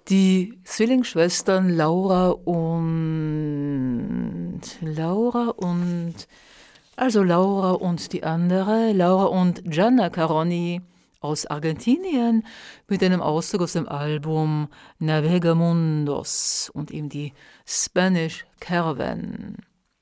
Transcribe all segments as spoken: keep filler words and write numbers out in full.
Die Zwillingsschwestern Laura und Laura und also Laura und die andere, Laura und Gianna Caroni aus Argentinien mit einem Auszug aus dem Album Navegamundos und eben die Spanish Caravan.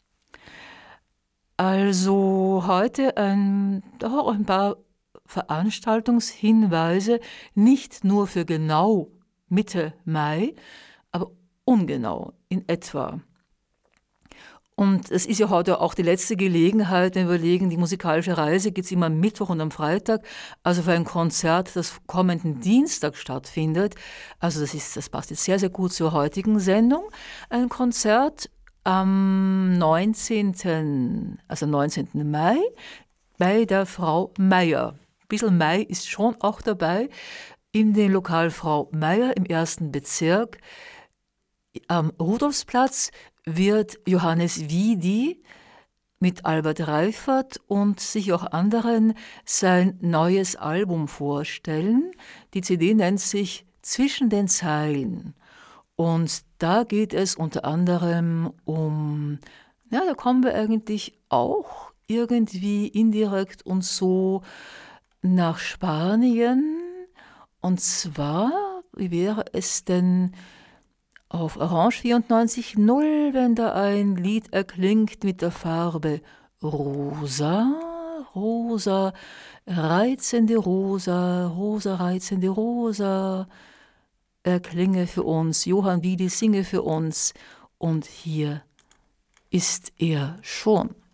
Also heute ein, auch ein paar Veranstaltungshinweise, nicht nur für genau Mitte Mai, aber ungenau in etwa. Und es ist ja heute auch die letzte Gelegenheit, wenn wir überlegen, die musikalische Reise geht es immer am Mittwoch und am Freitag, also für ein Konzert, das kommenden Dienstag stattfindet. Also das ist, das passt jetzt sehr, sehr gut zur heutigen Sendung. Ein Konzert am neunzehnten, also neunzehnten Mai bei der Frau Meier. Ein bisschen Mai ist schon auch dabei, in dem Lokal Frau Meier im ersten Bezirk. Am Rudolfsplatz wird Johannes Wiedi mit Albert Reifert und sich auch anderen sein neues Album vorstellen. Die C D nennt sich Zwischen den Zeilen. Und da geht es unter anderem um, ja, da kommen wir eigentlich auch irgendwie indirekt und so nach Spanien. Und zwar, wie wäre es denn auf Orange vierundneunzig null, wenn da ein Lied erklingt mit der Farbe Rosa, Rosa, reizende Rosa, Rosa, reizende Rosa, erklinge für uns, Johann Wiedi singe für uns und hier ist er schon.